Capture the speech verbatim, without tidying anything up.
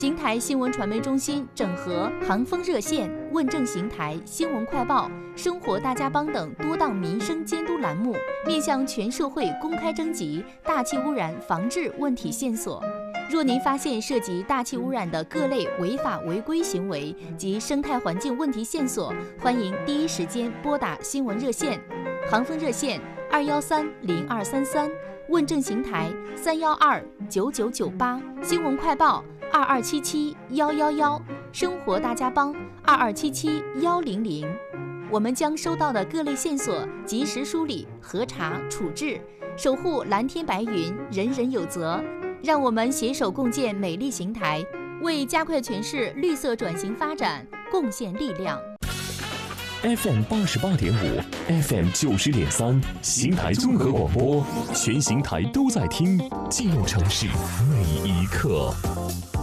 邢台新闻传媒中心整合航风热线、问政邢台、新闻快报、生活大家帮等多档民生监督栏目，面向全社会公开征集大气污染防治问题线索。若您发现涉及大气污染的各类违法违规行为及生态环境问题线索，欢迎第一时间拨打新闻热线，航风热线二幺三零二三三，问政邢台三幺二九九九八，新闻快报二二七七幺幺幺，生活大家帮二二七七幺零零。我们将收到的各类线索及时梳理、核查、处置，守护蓝天白云，人人有责。让我们携手共建美丽邢台，为加快全市绿色转型发展贡献力量。 F M 八十八点五 ，F M 九十点三，邢台综合广播，全邢台都在听，记录城市每一刻。